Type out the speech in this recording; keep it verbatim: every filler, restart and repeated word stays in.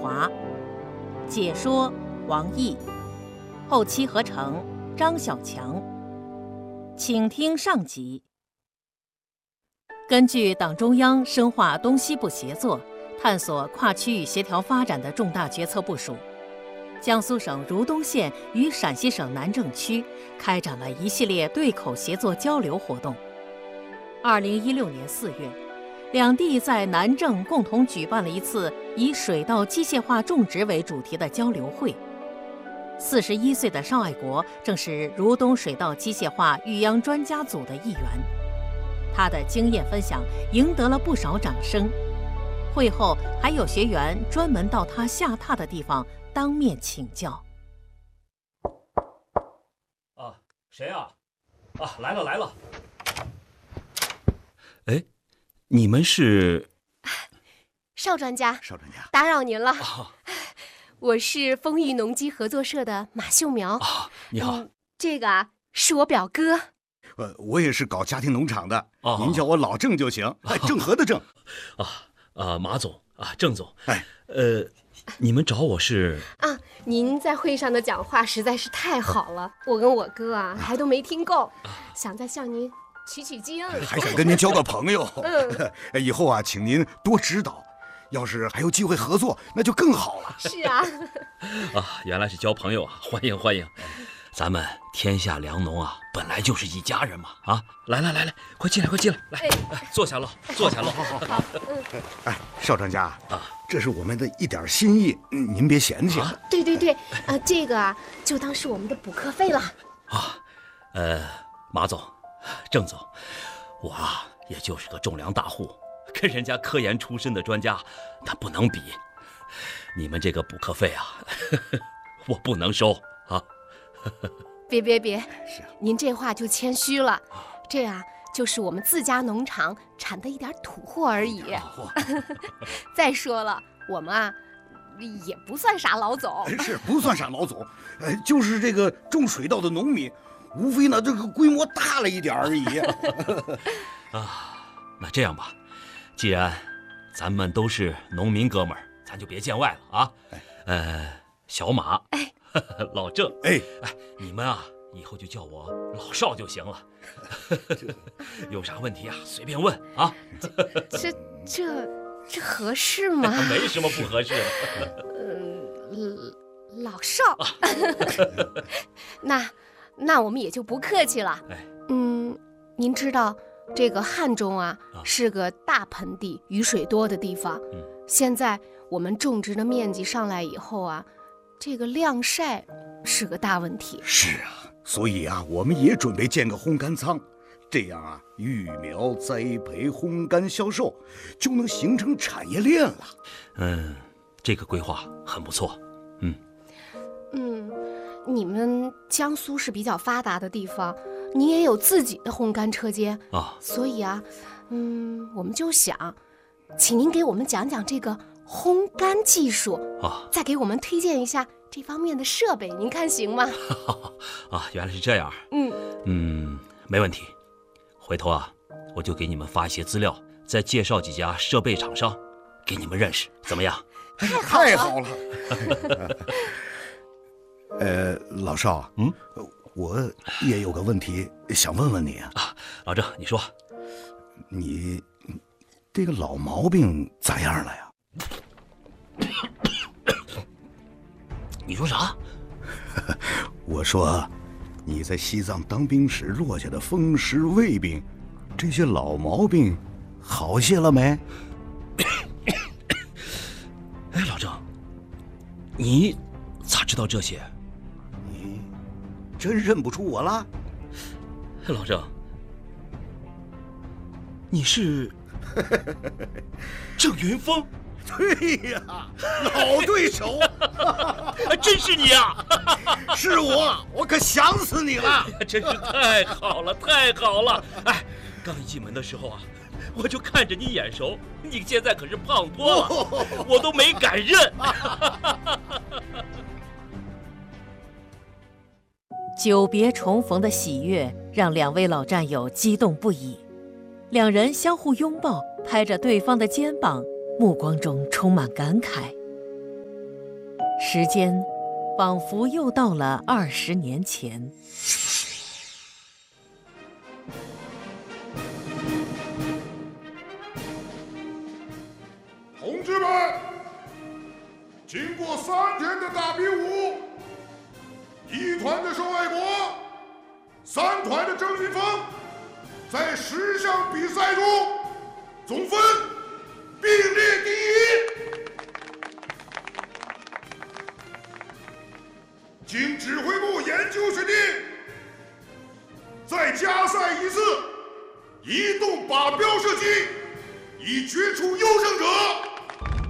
华，解说王毅，后期合成张小强。请听上集。根据党中央深化东西部协作，探索跨区域协调发展的重大决策部署，江苏省如东县与陕西省南郑区开展了一系列对口协作交流活动。二零一六年四月，两地在南郑共同举办了一次以水稻机械化种植为主题的交流会。四十一岁的邵爱国正是如东水稻机械化育秧专家组的一员，他的经验分享赢得了不少掌声。会后还有学员专门到他下榻的地方当面请教。 啊，谁啊？啊，来了来了。 哎，你们是？ 邵专家， 邵专家， 打扰您了。 啊， 我是丰裕农机合作社的马秀苗。 啊，你好。 嗯，这个啊是我表哥。 呃，我也是搞家庭农场的， 哦、 您叫我老郑就行。哎，郑和的郑。 啊啊，马总啊，郑总。 哎， 呃，你们找我是？ 啊，您在会上的讲话实在是太好了，我跟我哥啊还都没听够，想再向您取取经， 还想跟您交个朋友。 嗯， 以后啊，请您多指导。要是还有机会合作，那就更好了。 是啊。 啊，原来是交朋友啊，欢迎欢迎。咱们天下良农啊，本来就是一家人嘛。啊，来来来来，快进来快进来，来，哎、坐下喽，坐下喽。 好好好。哎，邵专家啊，这是我们的一点心意，您别嫌弃。 啊、对对对，啊，这个啊，就当是我们的补课费了。 啊，呃，马总，郑总，我啊，也就是个种粮大户。跟人家科研出身的专家，那不能比。你们这个补课费啊，呵呵我不能收啊。 别别别，您这话就谦虚了。这啊，就是我们自家农场产的一点土货而已。再说了，我们啊，也不算啥老总。 是不算啥老总，呃，就是这个种水稻的农民，无非呢这个规模大了一点而已。 啊，那这样吧。既然咱们都是农民哥们儿，咱就别见外了啊！呃，小马， 哎， 老郑， 哎哎，你们啊，以后就叫我老邵就行了。有啥问题啊，随便问啊。 这这这合适吗？ 没什么不合适的。 嗯，老邵，那那我们也就不客气了。 哎， 嗯，您知道。这个汉中啊，是个大盆地，雨水多的地方。嗯，现在我们种植的面积上来以后啊，这个晾晒是个大问题。 是啊，所以啊，我们也准备建个烘干仓，这样啊，育苗、栽培、烘干、销售，就能形成产业链了。 嗯，这个规划很不错。嗯嗯，你们江苏是比较发达的地方。你也有自己的烘干车间啊， 所以啊，嗯，我们就想，请您给我们讲讲这个烘干技术啊， 再给我们推荐一下这方面的设备，您看行吗？ 啊，原来是这样。 嗯嗯，没问题。回头啊，我就给你们发一些资料，再介绍几家设备厂商，给你们认识，怎么样？ 太好了！ 太好了。呃，老邵，嗯。我也有个问题想问问你啊， 啊，老郑，你说， 你这个老毛病咋样了呀？ 你说啥？ 我说，你在西藏当兵时落下的风湿、胃病，这些老毛病好些了没？ 哎，老郑，你咋知道这些？ 真认不出我了， 老郑，你是郑云峰？ 对呀，老对手， 真是你啊！ 是我，我可想死你了！ 真是太好了，太好了！哎，刚一进门的时候啊，我就看着你眼熟，你现在可是胖多了，我都没敢认。 久别重逢的喜悦让两位老战友激动不已，两人相互拥抱，拍着对方的肩膀，目光中充满感慨。 时间仿佛又到了二十年前。 同志们，经过三天的大比武，一团的邵爱国，三团的郑云峰，在十项比赛中总分并列第一。经指挥部研究决定，再加赛一次，移动靶标射击，以决出优胜者。